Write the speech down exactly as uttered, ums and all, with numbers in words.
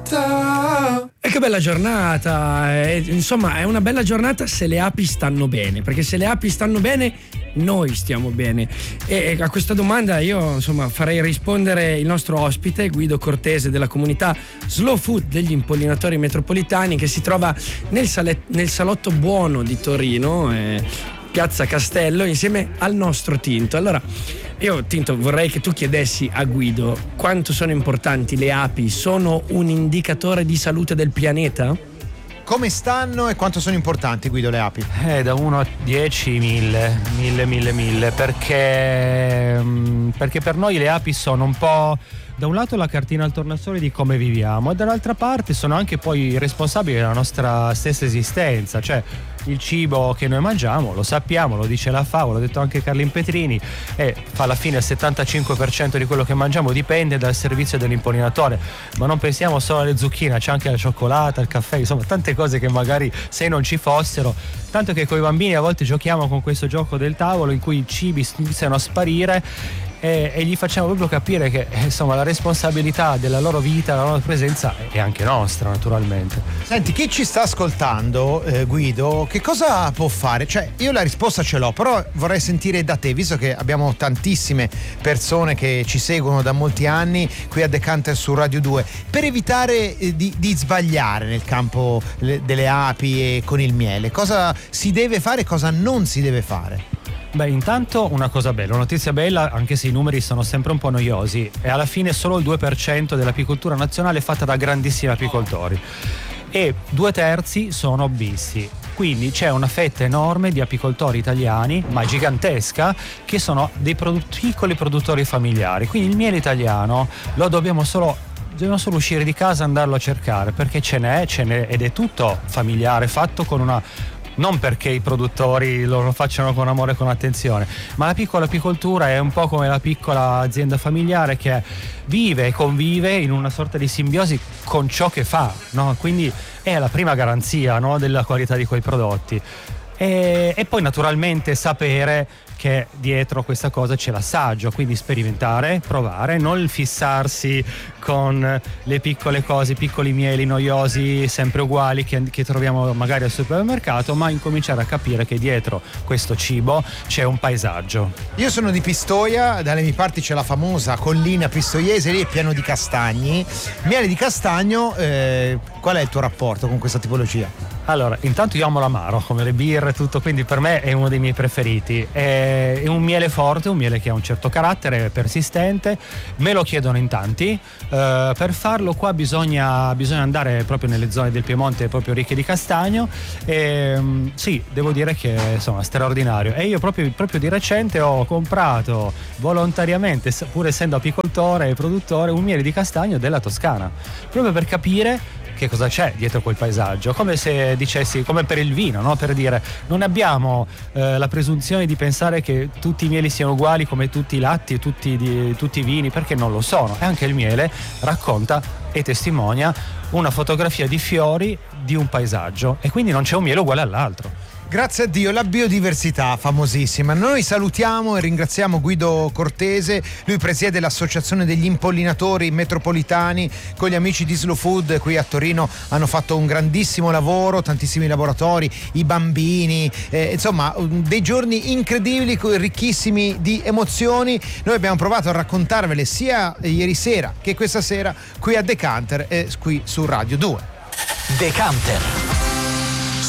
città. E che bella giornata, eh, insomma è una bella giornata se le api stanno bene, perché se le api stanno bene noi stiamo bene. E a questa domanda io insomma farei rispondere il nostro ospite Guido Cortese della comunità Slow Food degli impollinatori metropolitani, che si trova nel, sale- nel salotto buono di Torino, eh, Piazza Castello, insieme al nostro Tinto. Allora io Tinto vorrei che tu chiedessi a Guido quanto sono importanti le api. Sono un indicatore di salute del pianeta? Come stanno e quanto sono importanti, Guido, le api? Eh, da uno a dieci, mille, mille, mille, mille, perché, perché per noi le api sono un po', da un lato, la cartina al tornasole di come viviamo, e dall'altra parte sono anche poi responsabili della nostra stessa esistenza. Cioè, il cibo che noi mangiamo, lo sappiamo, lo dice la FAO, l'ha detto anche Carlin Petrini, e alla fine il settantacinque per cento di quello che mangiamo dipende dal servizio dell'impollinatore. Ma non pensiamo solo alle zucchine, c'è anche la cioccolata, il caffè, insomma tante cose che magari se non ci fossero, tanto che con i bambini a volte giochiamo con questo gioco del tavolo in cui i cibi iniziano a sparire e, e gli facciamo proprio capire che insomma la responsabilità della loro vita, la loro presenza è anche nostra, naturalmente. Senti, chi ci sta ascoltando, eh, Guido, che cosa può fare? Cioè, io la risposta ce l'ho, però vorrei sentire da te, visto che abbiamo tantissime persone che ci seguono da molti anni qui a Decanter su Radio due, per evitare eh, di, di sbagliare nel campo le, delle api e con il miele. Cosa si deve fare e cosa non si deve fare? Beh, intanto una cosa bella, una notizia bella, anche se i numeri sono sempre un po' noiosi, e alla fine solo il due per cento dell'apicoltura nazionale è fatta da grandissimi apicoltori e due terzi sono obesi. Quindi c'è una fetta enorme di apicoltori italiani, ma gigantesca, che sono dei produ- piccoli produttori familiari. Quindi il miele italiano lo dobbiamo solo dobbiamo solo uscire di casa e andarlo a cercare, perché ce n'è, ce n'è ed è tutto familiare, fatto con una, non perché i produttori lo facciano con amore e con attenzione, ma la piccola apicoltura è un po' come la piccola azienda familiare che vive e convive in una sorta di simbiosi con ciò che fa, no? Quindi è la prima garanzia, no, della qualità di quei prodotti. E, e poi naturalmente sapere che dietro questa cosa c'è l'assaggio, quindi sperimentare, provare, non fissarsi con le piccole cose, i piccoli mieli noiosi sempre uguali che, che troviamo magari al supermercato, ma incominciare a capire che dietro questo cibo c'è un paesaggio. Io sono di Pistoia, dalle mie parti c'è la famosa collina pistoiese, lì è pieno di castagni. Miele di castagno, eh, qual è il tuo rapporto con questa tipologia? Allora, intanto io amo l'amaro, come le birre e tutto, quindi per me è uno dei miei preferiti. È un miele forte, un miele che ha un certo carattere, persistente, me lo chiedono in tanti. Uh, per farlo qua bisogna, bisogna andare proprio nelle zone del Piemonte proprio ricche di castagno e um, sì, devo dire che insomma straordinario. E io proprio, proprio di recente ho comprato volontariamente, pur essendo apicoltore e produttore, un miele di castagno della Toscana, proprio per capire che cosa c'è dietro quel paesaggio, come se dicessi, come per il vino, no? Per dire, non abbiamo eh, la presunzione di pensare che tutti i mieli siano uguali come tutti i latti e tutti, di, tutti i vini, perché non lo sono. E anche il miele racconta e testimonia una fotografia di fiori di un paesaggio, e quindi non c'è un miele uguale all'altro. Grazie a Dio, la biodiversità famosissima. Noi salutiamo e ringraziamo Guido Cortese, lui presiede l'associazione degli impollinatori metropolitani. Con gli amici di Slow Food qui a Torino hanno fatto un grandissimo lavoro, tantissimi laboratori, i bambini, eh, insomma dei giorni incredibili, ricchissimi di emozioni. Noi abbiamo provato a raccontarvele sia ieri sera che questa sera qui a Decanter e qui su Radio due. Decanter.